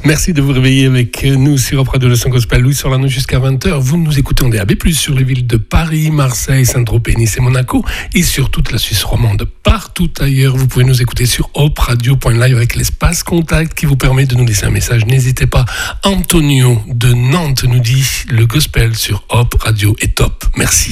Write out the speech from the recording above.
Merci de vous réveiller avec nous sur Opéra de le son gospel. Louis sur la note jusqu'à 20h. Vous nous écoutez en DAB+, sur les villes de Paris, Marseille, Saint-Tropez, Nice et Monaco, et sur toute la Suisse romande. Partout ailleurs, vous pouvez nous écouter sur opradio.live avec l'espace contact qui vous permet de nous laisser un message. N'hésitez pas. Antonio de Nantes nous dit le gospel sur Op Radio est top. Merci.